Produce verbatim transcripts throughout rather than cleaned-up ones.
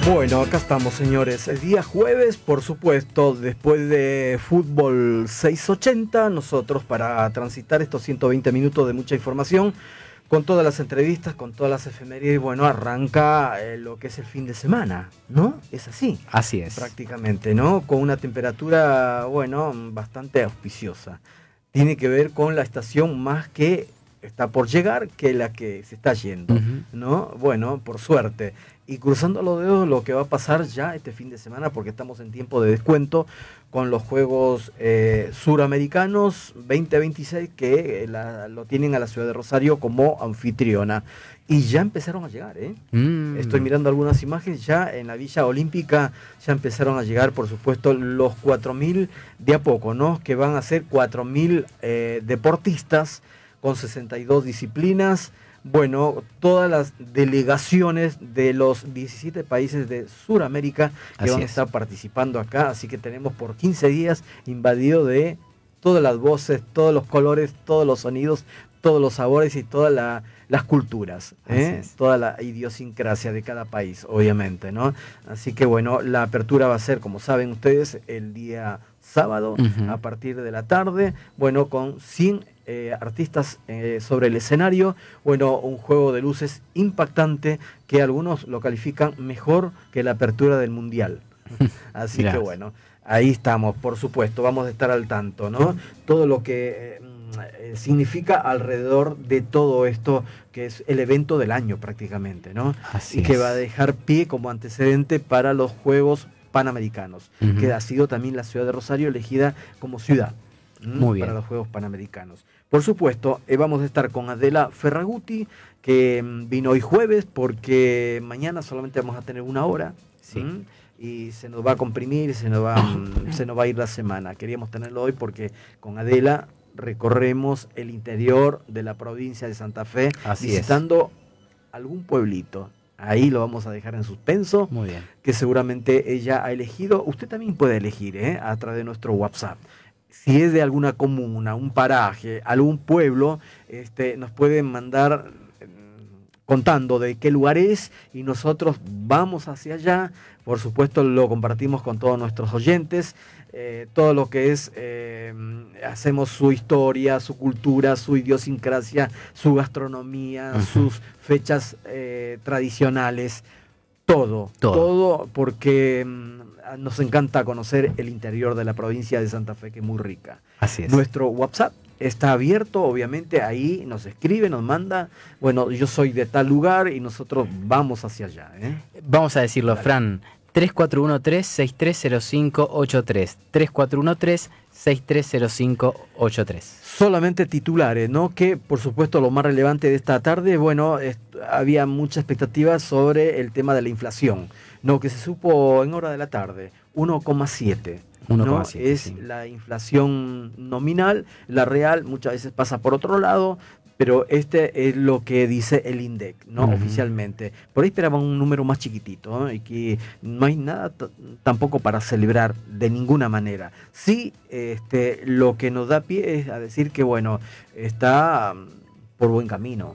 Bueno, acá estamos, señores. El día jueves, por supuesto, después de Fútbol seiscientos ochenta, nosotros para transitar estos ciento veinte minutos de mucha información, con todas las entrevistas, con todas las efemérides, bueno, arranca eh, lo que es el fin de semana, ¿no? Es así. Así es. Prácticamente, ¿no? Con una temperatura, bueno, bastante auspiciosa. Tiene que ver con la estación más que está por llegar que la que se está yendo, uh-huh. ¿no? Bueno, por suerte. Y cruzando los dedos lo que va a pasar ya este fin de semana, porque estamos en tiempo de descuento con los Juegos eh, Suramericanos veinte veintiséis que eh, la, lo tienen a la ciudad de Rosario como anfitriona. Y ya empezaron a llegar, ¿eh? Mm. Estoy mirando algunas imágenes, ya en la Villa Olímpica ya empezaron a llegar, por supuesto, los cuatro mil de a poco, ¿no? Que van a ser cuatro mil eh, deportistas con sesenta y dos disciplinas. Bueno, todas las delegaciones de los diecisiete países de Sudamérica que así van a estar es. participando acá, así que tenemos por quince días invadido de todas las voces, todos los colores, todos los sonidos, todos los sabores y todas la, las culturas, ¿eh? Toda la idiosincrasia de cada país, obviamente, ¿no? Así que bueno, la apertura va a ser, como saben ustedes, el día sábado, uh-huh. a partir de la tarde, bueno, con cien eh, artistas eh, sobre el escenario, bueno, un juego de luces impactante que algunos lo califican mejor que la apertura del Mundial. Así que bueno, ahí estamos, por supuesto, vamos a estar al tanto, ¿no? Todo lo que eh, significa alrededor de todo esto, que es el evento del año prácticamente, ¿no? Así y que es. va a dejar pie como antecedente para los Juegos Panamericanos, uh-huh. que ha sido también la ciudad de Rosario elegida como ciudad Muy bien. para los Juegos Panamericanos. Por supuesto, eh, vamos a estar con Adela Ferraguti, que mm, vino hoy jueves, porque mañana solamente vamos a tener una hora, sí. ¿m? y se nos va a comprimir, se nos va, mm, se nos va a ir la semana. Queríamos tenerlo hoy porque con Adela recorremos el interior de la provincia de Santa Fe, Así visitando es. algún pueblito. Ahí lo vamos a dejar en suspenso. Muy bien. Que seguramente ella ha elegido. Usted también puede elegir, ¿eh? A través de nuestro WhatsApp. Si es de alguna comuna, un paraje, algún pueblo, este, nos pueden mandar eh, contando de qué lugar es y nosotros vamos hacia allá. Por supuesto, lo compartimos con todos nuestros oyentes. Eh, todo lo que es, eh, hacemos su historia, su cultura, su idiosincrasia, su gastronomía, uh-huh. sus fechas eh, tradicionales, todo, todo, todo porque mm, nos encanta conocer el interior de la provincia de Santa Fe, que es muy rica. Así es. Nuestro WhatsApp está abierto, obviamente, ahí nos escribe, nos manda, bueno, yo soy de tal lugar y nosotros vamos hacia allá, ¿eh? Vamos a decirlo, Dale. Fran. tres cuatro uno tres, seis tres cero cinco ocho tres. tres cuatro uno tres, seis tres cero cinco ocho tres. Solamente titulares, ¿no? Que, por supuesto, lo más relevante de esta tarde, bueno, es, había mucha expectativa sobre el tema de la inflación, ¿no? Que se supo en hora de la tarde, uno coma siete. ¿no? Es sí. la inflación nominal, la real muchas veces pasa por otro lado, pero este es lo que dice el INDEC, ¿no? Uh-huh. Oficialmente. Por ahí esperaban un número más chiquitito, ¿no? Y que no hay nada t- tampoco para celebrar de ninguna manera. Sí, este, lo que nos da pie es a decir que, bueno, está por buen camino,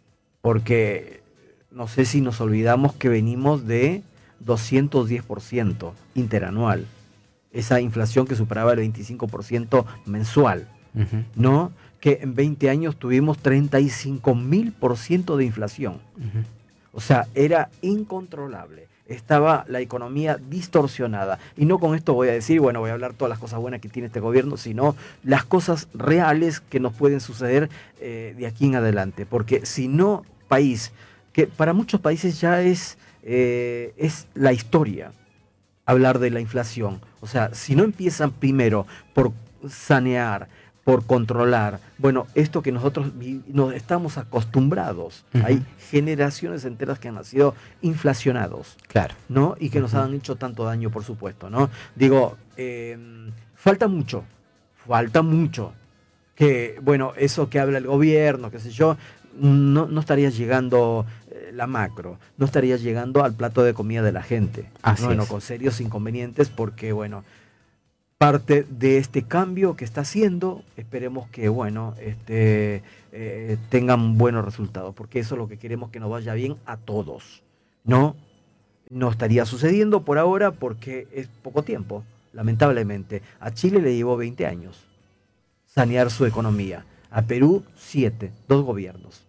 porque no sé si nos olvidamos que venimos de doscientos diez por ciento interanual, esa inflación que superaba el veinticinco por ciento mensual, uh-huh. ¿no? Que en veinte años tuvimos treinta y cinco mil por ciento de inflación. Uh-huh. O sea, era incontrolable. Estaba la economía distorsionada. Y no con esto voy a decir, bueno, voy a hablar todas las cosas buenas que tiene este gobierno, sino las cosas reales que nos pueden suceder eh, de aquí en adelante. Porque si no, país, que para muchos países ya es, eh, es la historia hablar de la inflación. O sea, si no empiezan primero por sanear, por controlar, bueno, esto que nosotros nos estamos acostumbrados, uh-huh. hay generaciones enteras que han nacido inflacionados, claro, ¿no? Y que uh-huh. nos han hecho tanto daño, por supuesto, ¿no? Digo, eh, falta mucho, falta mucho, que, bueno, eso que habla el gobierno, qué sé yo, no, no estaría llegando eh, la macro, no estaría llegando al plato de comida de la gente, Así ¿no? Bueno, es. con serios inconvenientes, porque, bueno, parte de este cambio que está haciendo, esperemos que, bueno, este, eh, tengan buenos resultados, porque eso es lo que queremos, que nos vaya bien a todos, ¿no? no estaría sucediendo por ahora porque es poco tiempo, lamentablemente. A Chile le llevó veinte años sanear su economía, a Perú siete, dos gobiernos.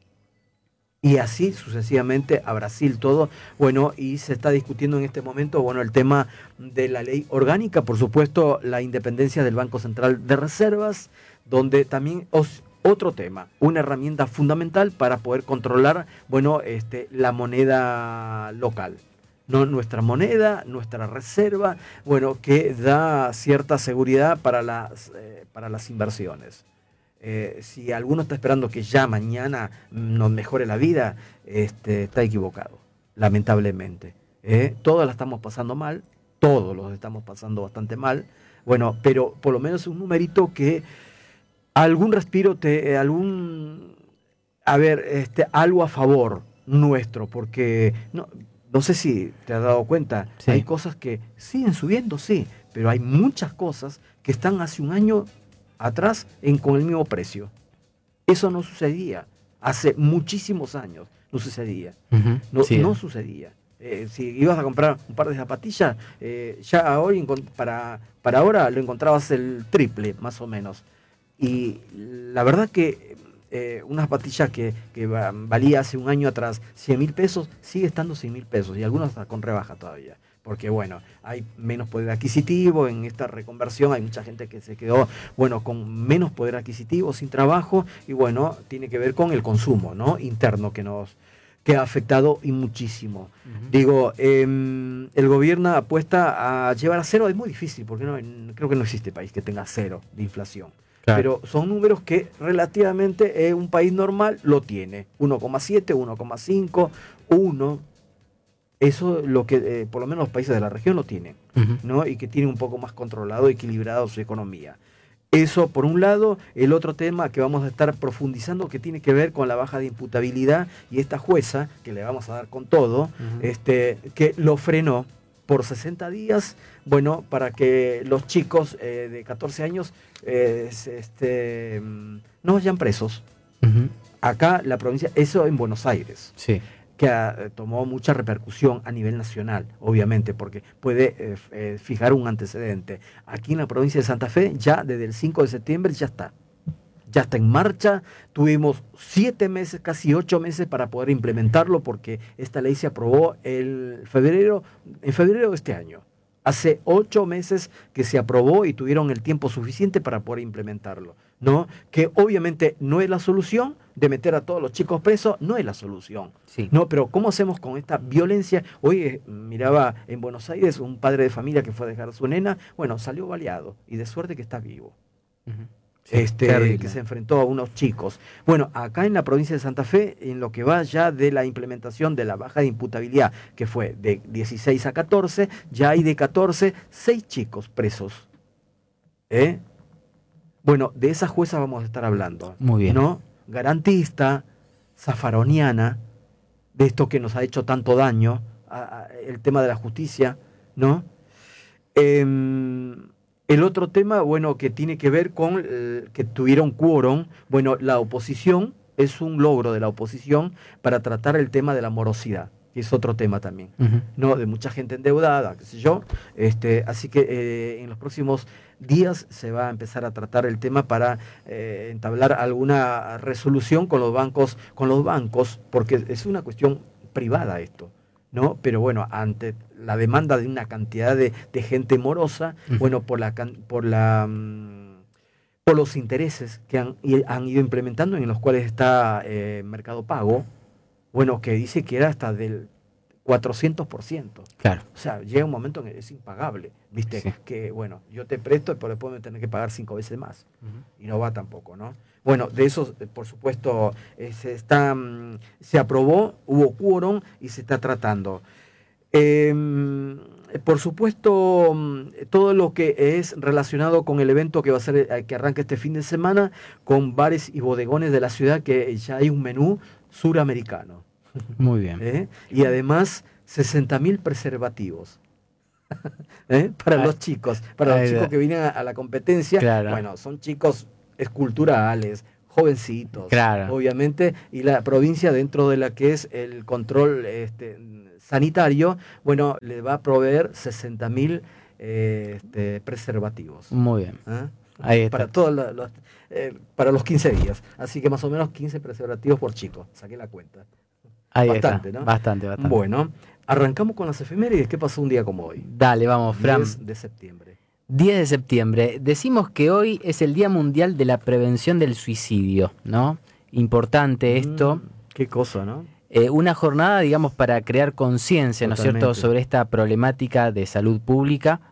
Y así sucesivamente a Brasil todo, bueno, y se está discutiendo en este momento, bueno, el tema de la ley orgánica, por supuesto, la independencia del Banco Central de Reservas, donde también os, otro tema, una herramienta fundamental para poder controlar, bueno, este, la moneda local. No, nuestra moneda, nuestra reserva, bueno, que da cierta seguridad para las, eh, para las inversiones. Eh, si alguno está esperando que ya mañana nos mejore la vida, este, está equivocado, lamentablemente. ¿eh? Todos la estamos pasando mal, todos los estamos pasando bastante mal, bueno, pero por lo menos un numerito que algún respiro, te, algún, a ver, este, algo a favor nuestro, porque no, no sé si te has dado cuenta, sí. Hay cosas que siguen subiendo, sí, pero hay muchas cosas que están hace un año atrás en, con el mismo precio. Eso no sucedía. Hace muchísimos años no sucedía. Uh-huh. No, sí. no sucedía. Eh, si ibas a comprar un par de zapatillas, eh, ya hoy para, para ahora lo encontrabas el triple, más o menos. Y la verdad que eh, una zapatilla que, que valía hace un año atrás cien mil pesos, sigue estando cien mil pesos y algunos hasta con rebaja todavía. Porque, bueno, hay menos poder adquisitivo en esta reconversión, hay mucha gente que se quedó, bueno, con menos poder adquisitivo, sin trabajo, y bueno, tiene que ver con el consumo, ¿no? Interno que nos que ha afectado y muchísimo. Uh-huh. Digo, eh, el gobierno apuesta a llevar a cero, es muy difícil, porque no, creo que no existe país que tenga cero de inflación. Claro. Pero son números que relativamente eh, un país normal lo tiene, uno coma siete, uno coma cinco, uno. Eso lo que eh, por lo menos los países de la región lo tienen, uh-huh. ¿no? Y que tienen un poco más controlado, equilibrado su economía. Eso por un lado. El otro tema que vamos a estar profundizando que tiene que ver con la baja de imputabilidad y esta jueza, que le vamos a dar con todo, uh-huh. este, que lo frenó por sesenta días, bueno, para que los chicos eh, de catorce años eh, este, no vayan presos. Uh-huh. Acá la provincia, eso en Buenos Aires. Sí. Que uh, tomó mucha repercusión a nivel nacional, obviamente, porque puede eh, eh, fijar un antecedente. Aquí en la provincia de Santa Fe, ya desde el cinco de septiembre, ya está. Ya está en marcha. Tuvimos siete meses, casi ocho meses para poder implementarlo, porque esta ley se aprobó el febrero, en febrero de este año. Hace ocho meses que se aprobó y tuvieron el tiempo suficiente para poder implementarlo, ¿no? Que obviamente no es la solución de meter a todos los chicos presos, no es la solución. Sí. No, pero ¿cómo hacemos con esta violencia? Hoy eh, miraba en Buenos Aires un padre de familia que fue a dejar a su nena, bueno, salió baleado y de suerte que está vivo. Uh-huh. Sí, este, que se enfrentó a unos chicos. Bueno, acá en la provincia de Santa Fe, en lo que va ya de la implementación de la baja de imputabilidad, que fue de dieciséis a catorce, ya hay de catorce, seis chicos presos. ¿Eh? Bueno, de esa jueza vamos a estar hablando. Muy bien. ¿No? Garantista, zafaroniana, de esto que nos ha hecho tanto daño, a, a, el tema de la justicia, ¿no? Eh, El otro tema, bueno, que tiene que ver con eh, que tuvieron quórum, bueno, la oposición, es un logro de la oposición para tratar el tema de la morosidad, que es otro tema también, uh-huh. ¿no? De mucha gente endeudada, qué sé yo, este, así que eh, en los próximos días se va a empezar a tratar el tema para eh, entablar alguna resolución con los bancos, con los bancos, porque es una cuestión privada esto, ¿no? Pero bueno, ante la demanda de una cantidad de, de gente morosa, uh-huh. bueno, por la por la um, por los intereses que han, han ido implementando, en los cuales está eh, Mercado Pago, bueno, que dice que era hasta del cuatrocientos por ciento. Claro. O sea, llega un momento en que es impagable, ¿viste? Sí. Que, bueno, yo te presto, pero después me tenés que pagar cinco veces más. Uh-huh. Y no va tampoco, ¿no? Bueno, de eso, por supuesto, eh, se, está, um, se aprobó, hubo quórum y se está tratando. Eh, por supuesto, todo lo que es relacionado con el evento que va a ser, que arranca este fin de semana, con bares y bodegones de la ciudad, que ya hay un menú suramericano. Muy bien. ¿Eh? Y además, sesenta mil preservativos. ¿Eh? Para ah, los chicos, para los chicos que vienen a, a la competencia. Claro. Bueno, son chicos esculturales, jovencitos, claro. obviamente, y la provincia dentro de la que es el control este, sanitario, bueno, le va a proveer sesenta mil eh, este, preservativos. Muy bien. ¿Eh? Ahí está. Para, todos los, los, eh, para los quince días. Así que más o menos quince preservativos por chico. Saqué la cuenta. Ahí bastante, está. ¿no? Bastante, bastante. Bueno, arrancamos con las efemérides. ¿Qué pasó un día como hoy? Dale, vamos, Fran. diez de septiembre. diez de septiembre. Decimos que hoy es el Día Mundial de la Prevención del Suicidio, ¿no? Importante esto. Mm, qué cosa, ¿no? Eh, una jornada, digamos, para crear conciencia, ¿no es cierto?, sobre esta problemática de salud pública